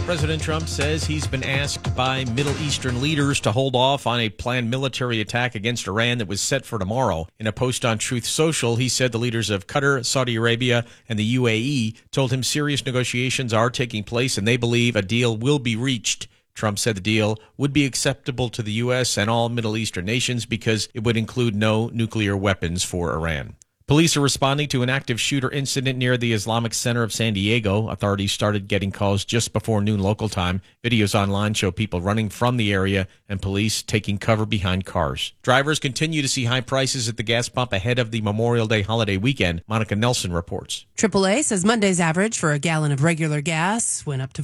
President Trump says he's been asked by Middle Eastern leaders to hold off on a planned military attack against Iran that was set for tomorrow. In a post on Truth Social, he said the leaders of Qatar, Saudi Arabia, and the UAE told him serious negotiations are taking place and they believe a deal will be reached. Trump said the deal would be acceptable to the U.S. and all Middle Eastern nations because it would include no nuclear weapons for Iran. Police are responding to an active shooter incident near the Islamic Center of San Diego. Authorities started getting calls just before noon local time. Videos online show people running from the area and police taking cover behind cars. Drivers continue to see high prices at the gas pump ahead of the Memorial Day holiday weekend. Monica Nelson reports. AAA says Monday's average for a gallon of regular gas went up to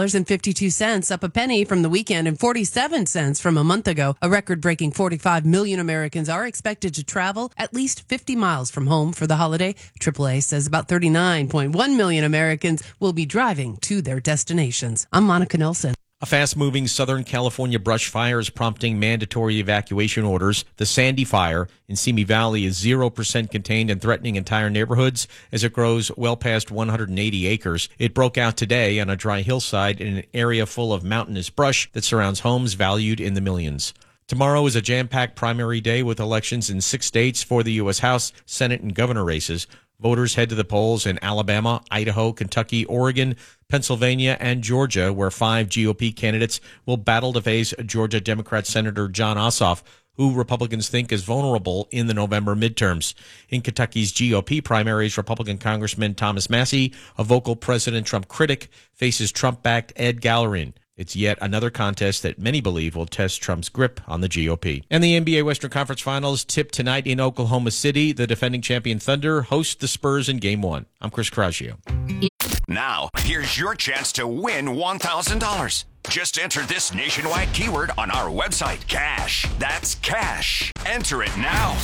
$4.52, up a penny from the weekend and 47 cents from a month ago. A record-breaking 45 million Americans are expected to travel at least 50 miles from home for the holiday. AAA says about 39.1 million Americans will be driving to their destinations. I'm Monica Nelson. A fast-moving Southern California brush fire is prompting mandatory evacuation orders. The Sandy Fire in Simi Valley is 0% contained and threatening entire neighborhoods as it grows well past 180 acres. It broke out today on a dry hillside in an area full of mountainous brush that surrounds homes valued in the millions. Tomorrow is a jam-packed primary day with elections in 6 states for the U.S. House, Senate, and governor races. Voters head to the polls in Alabama, Idaho, Kentucky, Oregon, Pennsylvania, and Georgia, where 5 GOP candidates will battle to face Georgia Democrat Senator Jon Ossoff, who Republicans think is vulnerable in the November midterms. In Kentucky's GOP primaries, Republican Congressman Thomas Massie, a vocal President Trump critic, faces Trump-backed Ed Gallerin. It's yet another contest that many believe will test Trump's grip on the GOP. And the NBA Western Conference Finals tip tonight in Oklahoma City. The defending champion Thunder host the Spurs in Game 1. I'm Chris Cragio. Now, here's your chance to win $1,000. Just enter this nationwide keyword on our website, CASH. That's CASH. Enter it now.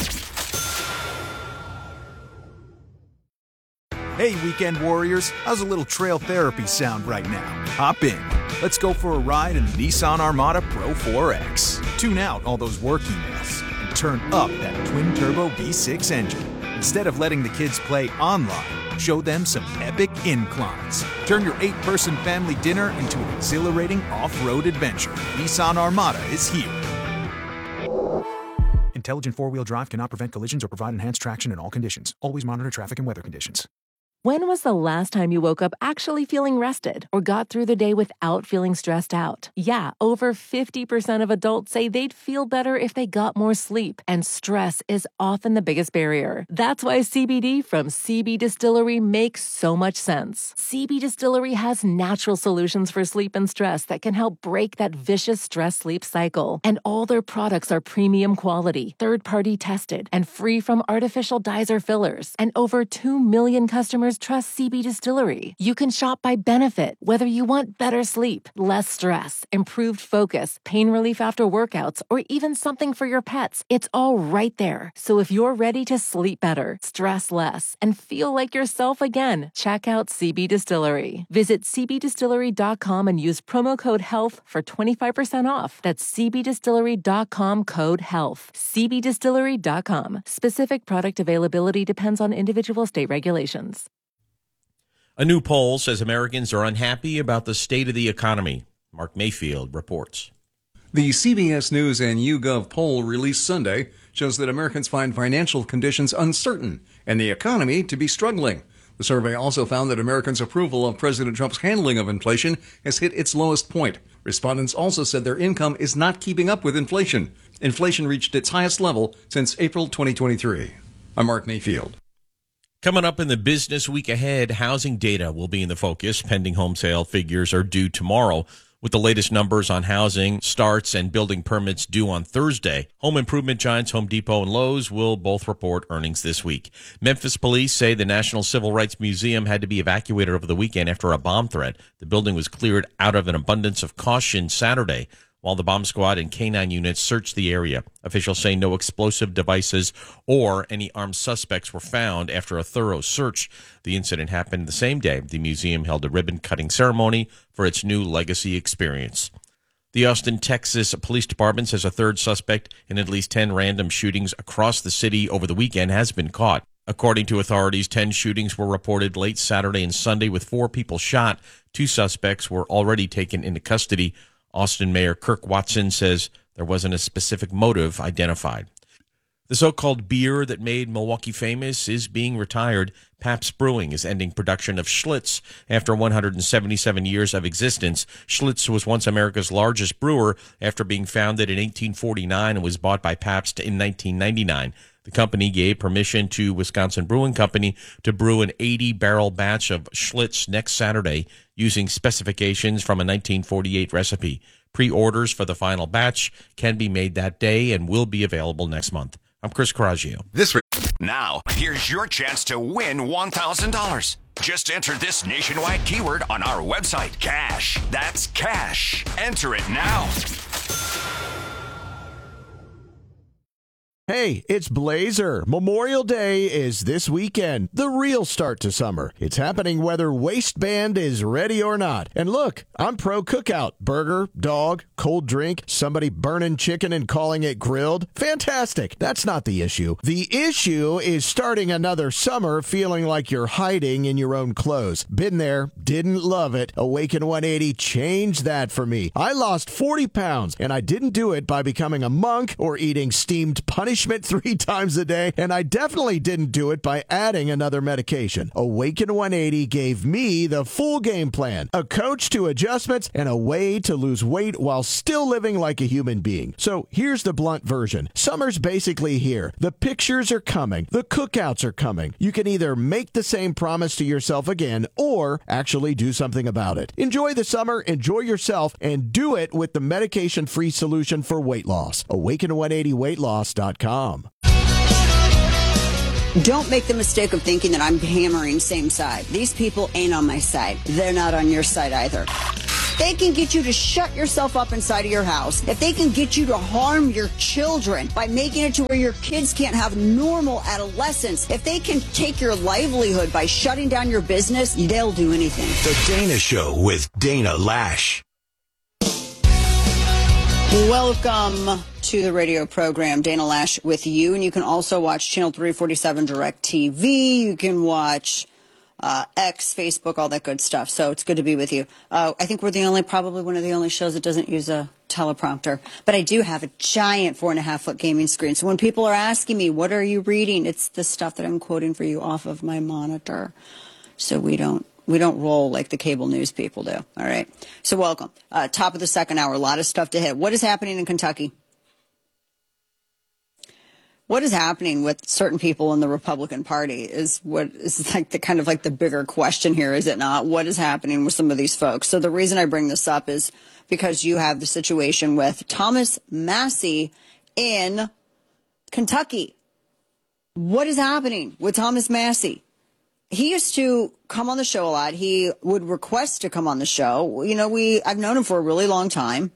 Hey, weekend warriors, how's a little trail therapy sound right now? Hop in. Let's go for a ride in the Nissan Armada Pro 4X. Tune out all those work emails and turn up that twin-turbo V6 engine. Instead of letting the kids play online, show them some epic inclines. Turn your 8-person family dinner into an exhilarating off-road adventure. Nissan Armada is here. Intelligent four-wheel drive cannot prevent collisions or provide enhanced traction in all conditions. Always monitor traffic and weather conditions. When was the last time you woke up actually feeling rested or got through the day without feeling stressed out? Yeah, over 50% of adults say they'd feel better if they got more sleep, and stress is often the biggest barrier. That's why CBD from CB Distillery makes so much sense. CB Distillery has natural solutions for sleep and stress that can help break that vicious stress-sleep cycle. And all their products are premium quality, third-party tested, and free from artificial dyes or fillers. And over 2 million customers trust CB Distillery. You can shop by benefit, whether you want better sleep, less stress, improved focus, pain relief after workouts, or even something for your pets. It's all right there. So if you're ready to sleep better, stress less, and feel like yourself again, check out CB Distillery. Visit cbdistillery.com and use promo code HEALTH for 25% off. That's cbdistillery.com code HEALTH. cbdistillery.com. Specific product availability depends on individual state regulations. A new poll says Americans are unhappy about the state of the economy. Mark Mayfield reports. The CBS News and YouGov poll released Sunday shows that Americans find financial conditions uncertain and the economy to be struggling. The survey also found that Americans' approval of President Trump's handling of inflation has hit its lowest point. Respondents also said their income is not keeping up with inflation. Inflation reached its highest level since April 2023. I'm Mark Mayfield. Coming up in the business week ahead, housing data will be in the focus. Pending home sale figures are due tomorrow, with the latest numbers on housing starts and building permits due on Thursday. Home improvement giants Home Depot and Lowe's will both report earnings this week. Memphis police say the National Civil Rights Museum had to be evacuated over the weekend after a bomb threat. The building was cleared out of an abundance of caution Saturday, while the bomb squad and K-9 units searched the area. Officials say no explosive devices or any armed suspects were found after a thorough search. The incident happened the same day the museum held a ribbon-cutting ceremony for its new Legacy Experience. The Austin, Texas Police Department says a third suspect in at least 10 random shootings across the city over the weekend has been caught. According to authorities, 10 shootings were reported late Saturday and Sunday, with 4 people shot. 2 suspects were already taken into custody. Austin Mayor Kirk Watson says there wasn't a specific motive identified. The so-called beer that made Milwaukee famous is being retired. Pabst Brewing is ending production of Schlitz after 177 years of existence. Schlitz was once America's largest brewer after being founded in 1849 and was bought by Pabst in 1999. The company gave permission to Wisconsin Brewing Company to brew an 80-barrel batch of Schlitz next Saturday using specifications from a 1948 recipe. Pre-orders for the final batch can be made that day and will be available next month. I'm Chris Coraggio. Now, here's your chance to win $1,000. Just enter this nationwide keyword on our website, cash. That's cash. Enter it now. Hey, it's Blazer. Memorial Day is this weekend, the real start to summer. It's happening whether waistband is ready or not. And look, I'm pro cookout. Burger, dog, cold drink, somebody burning chicken and calling it grilled. Fantastic. That's not the issue. The issue is starting another summer feeling like you're hiding in your own clothes. Been there, didn't love it. Awaken 180 changed that for me. I lost 40 pounds, and I didn't do it by becoming a monk or eating steamed punishment 3 times a day, and I definitely didn't do it by adding another medication. Awaken 180 gave me the full game plan, a coach to adjustments, and a way to lose weight while still living like a human being. So here's the blunt version. Summer's basically here. The pictures are coming. The cookouts are coming. You can either make the same promise to yourself again or actually do something about it. Enjoy the summer, enjoy yourself, and do it with the medication-free solution for weight loss. Awaken180weightloss.com. Don't make the mistake of thinking that I'm hammering same side. These people ain't on my side. They're not on your side either. They can get you to shut yourself up inside of your house. If they can get you to harm your children by making it to where your kids can't have normal adolescence, if they can take your livelihood by shutting down your business, they'll do anything. The Dana Show with Dana Lash. Welcome to the radio program, Dana Lash with you. And you can also watch Channel 347 Direct TV. You can watch X, Facebook, all that good stuff. So it's good to be with you. I think we're probably one of the only shows that doesn't use a teleprompter. But I do have a giant 4.5-foot gaming screen. So when people are asking me, what are you reading? It's the stuff that I'm quoting for you off of my monitor. So we don't roll like the cable news people do. All right. So welcome. Top of the second hour, a lot of stuff to hit. What is happening in Kentucky? What is happening with certain people in the Republican Party is what is like the bigger question here, is it not? What is happening with some of these folks? So the reason I bring this up is because you have the situation with Thomas Massie in Kentucky. What is happening with Thomas Massie? He used to come on the show a lot. He would request to come on the show. You know, I've known him for a really long time.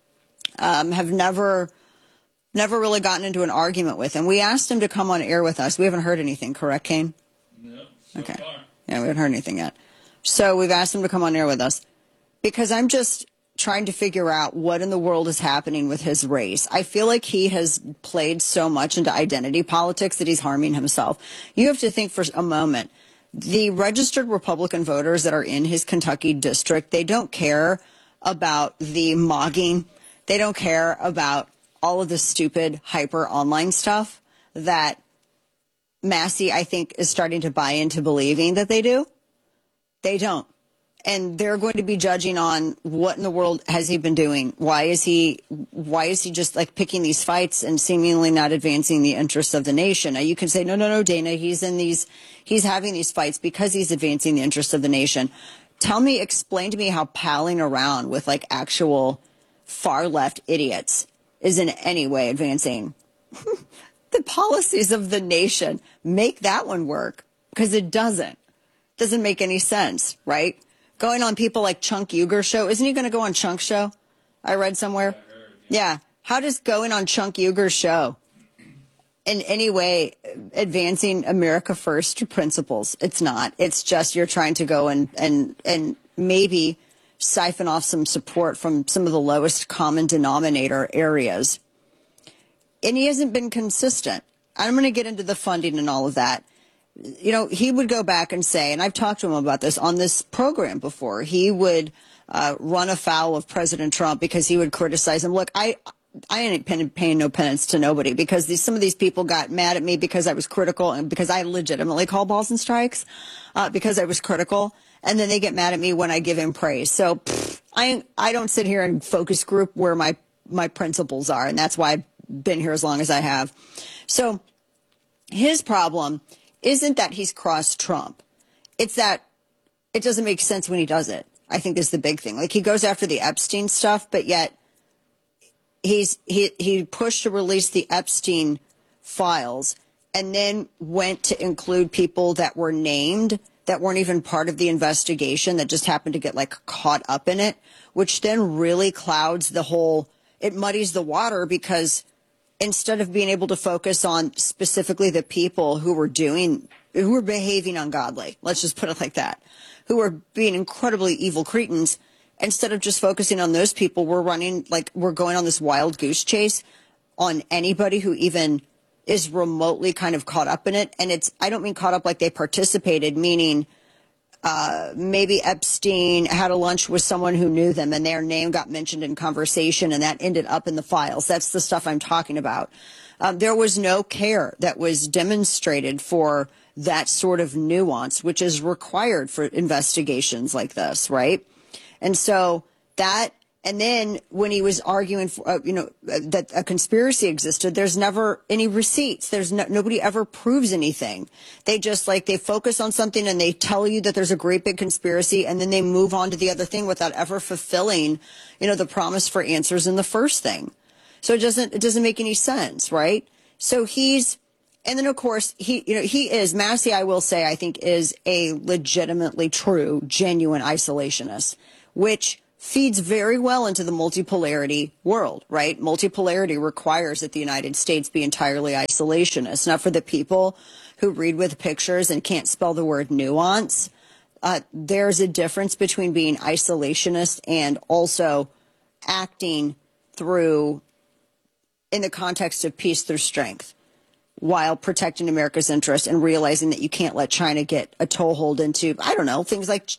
Have never really gotten into an argument with him. We asked him to come on air with us. We haven't heard anything, correct, Kane? No. Okay. Yeah, we haven't heard anything yet. So we've asked him to come on air with us because I'm just trying to figure out what in the world is happening with his race. I feel like he has played so much into identity politics that he's harming himself. You have to think for a moment. The registered Republican voters that are in his Kentucky district, they don't care about the mogging. They don't care about all of the stupid hyper online stuff that Massie, I think, is starting to buy into believing that they do. They don't. And they're going to be judging on what in the world has he been doing? Why is he just like picking these fights and seemingly not advancing the interests of the nation? Now you can say, no, Dana, he's having these fights because he's advancing the interests of the nation. Explain to me how palling around with like actual far left idiots is in any way advancing the policies of the nation. Make that one work, because it doesn't make any sense, right? Going on people like Chunk Uger show. Isn't he going to go on Chunk's show? I read somewhere. Yeah. How does going on Chunk Uger's show in any way advancing America First principles? It's not. It's just you're trying to go and maybe siphon off some support from some of the lowest common denominator areas. And he hasn't been consistent. I'm going to get into the funding and all of that. he would go back and say, and I've talked to him about this on this program before, he would run afoul of President Trump because he would criticize him. Look, I ain't paying no penance to nobody because some of these people got mad at me because I was critical and because I legitimately call balls and strikes because I was critical. And then they get mad at me when I give him praise. So I don't sit here and focus group where my principles are. And that's why I've been here as long as I have. So his problem isn't that he's crossed Trump. It's that it doesn't make sense when he does it. I think is the big thing. Like he goes after the Epstein stuff, but yet he pushed to release the Epstein files and then went to include people that were named that weren't even part of the investigation that just happened to get like caught up in it, which then really clouds it muddies the water because instead of being able to focus on specifically the people who were behaving ungodly, let's just put it like that, who were being incredibly evil cretins, instead of just focusing on those people, we're going on this wild goose chase on anybody who even is remotely kind of caught up in it. And I don't mean caught up like they participated, meaning maybe Epstein had a lunch with someone who knew them and their name got mentioned in conversation and that ended up in the files. That's the stuff I'm talking about. There was no care that was demonstrated for that sort of nuance, which is required for investigations like this, right? And so and then when he was arguing for, that a conspiracy existed, there's never any receipts. Nobody ever proves anything. They just they focus on something and they tell you that there's a great big conspiracy and then they move on to the other thing without ever fulfilling, the promise for answers in the first thing. So it doesn't make any sense, right? So and then of course he is, Massey, I will say, I think is a legitimately true, genuine isolationist, which feeds very well into the multipolarity world, right? Multipolarity requires that the United States be entirely isolationist. Not for the people who read with pictures and can't spell the word nuance. There's a difference between being isolationist and also acting in the context of peace through strength while protecting America's interests and realizing that you can't let China get a toehold into, I don't know, things like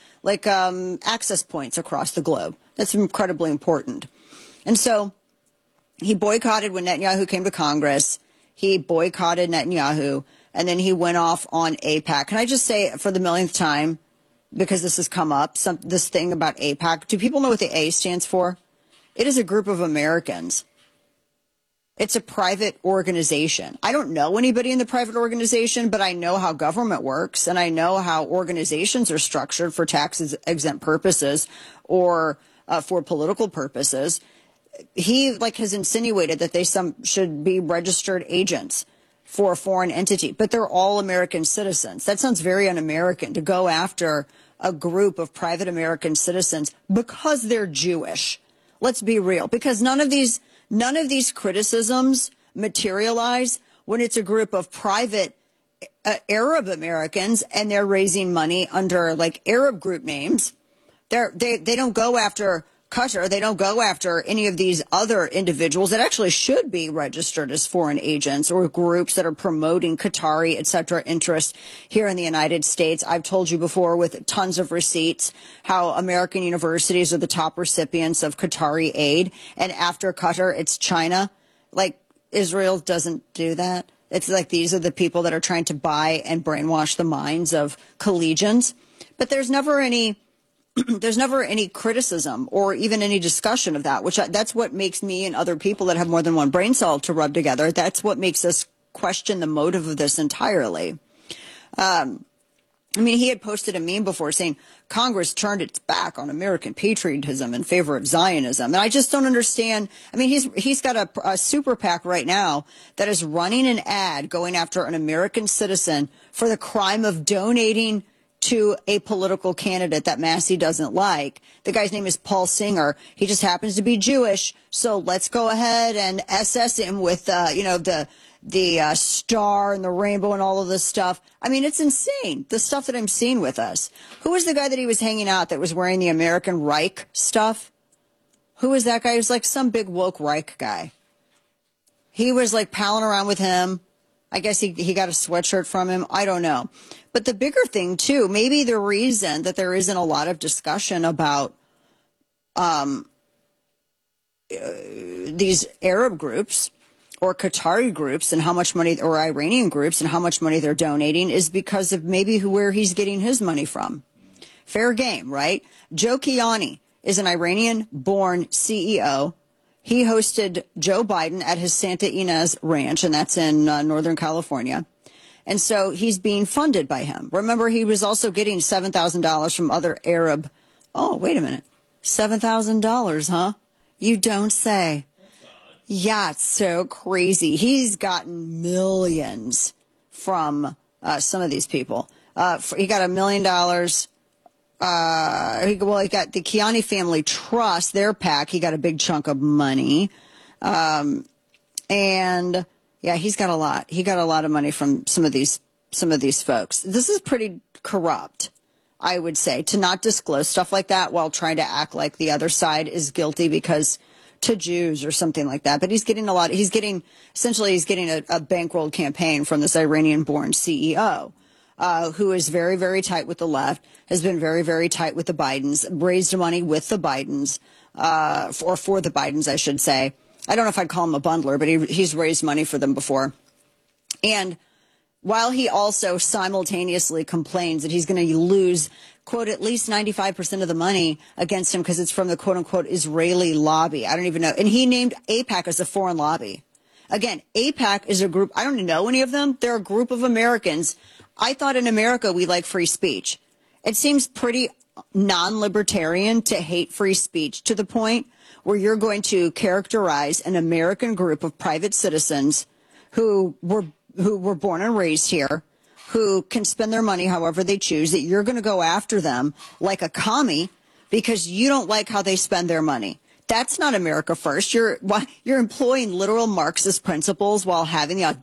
access points across the globe. That's incredibly important. And so he boycotted when Netanyahu came to Congress. He boycotted Netanyahu, and then he went off on AIPAC. Can I just say for the millionth time, because this has come up, this thing about AIPAC, do people know what the A stands for? It is a group of Americans. It's a private organization. I don't know anybody in the private organization, but I know how government works, and I know how organizations are structured for tax-exempt purposes or for political purposes. He has insinuated that they should be registered agents for a foreign entity, but they're all American citizens. That sounds very un-American to go after a group of private American citizens because they're Jewish. Let's be real, because none of these criticisms materialize when it's a group of private Arab Americans and they're raising money under Arab group names. They don't go after Qatar. They don't go after any of these other individuals that actually should be registered as foreign agents or groups that are promoting Qatari, et cetera, interests here in the United States. I've told you before with tons of receipts how American universities are the top recipients of Qatari aid. And after Qatar, it's China. Israel doesn't do that. It's these are the people that are trying to buy and brainwash the minds of collegians. But there's never any criticism or even any discussion of that, that's what makes me and other people that have more than one brain cell to rub together. That's what makes us question the motive of this entirely. He had posted a meme before saying Congress turned its back on American patriotism in favor of Zionism. And I just don't understand. He's got a super PAC right now that is running an ad going after an American citizen for the crime of donating to a political candidate that Massey doesn't like. The guy's name is Paul Singer. He just happens to be Jewish. So let's go ahead and SS him with, the star and the rainbow and all of this stuff. It's insane, the stuff that I'm seeing with us. Who was the guy that he was hanging out that was wearing the American Reich stuff? Who was that guy? He was some big woke Reich guy. He was palling around with him. I guess he got a sweatshirt from him. I don't know. But the bigger thing, too, maybe the reason that there isn't a lot of discussion about these Arab groups or Qatari groups and how much money, or Iranian groups and how much money they're donating, is because of maybe where he's getting his money from. Fair game, right? Joe Kiani is an Iranian-born CEO. He hosted Joe Biden at his Santa Ynez Ranch, and that's in Northern California. And so he's being funded by him. Remember, he was also getting $7,000 from other Arab. Oh, wait a minute. $7,000, huh? You don't say. Yeah, it's so crazy. He's gotten millions from some of these people. He got $1 million. He got the Kiani Family Trust, their PAC. He got a big chunk of money. And yeah, he's got a lot. He got a lot of money from some of these folks. This is pretty corrupt, I would say, to not disclose stuff like that while trying to act like the other side is guilty because to Jews or something like that. But he's getting a bankrolled campaign from this Iranian-born CEO. Who is very, very tight with the left, has been very, very tight with the Bidens, raised money with the Bidens, or for the Bidens, I should say. I don't know if I'd call him a bundler, but he's raised money for them before. And while he also simultaneously complains that he's going to lose, quote, at least 95% of the money against him because it's from the quote unquote Israeli lobby. I don't even know. And he named AIPAC as a foreign lobby. Again, AIPAC is a group. I don't know any of them. They're a group of Americans. I thought in America we like free speech. It seems pretty non-libertarian to hate free speech to the point where you're going to characterize an American group of private citizens who were born and raised here, who can spend their money however they choose, that you're going to go after them like a commie because you don't like how they spend their money. That's not America first. You're employing literal Marxist principles while having the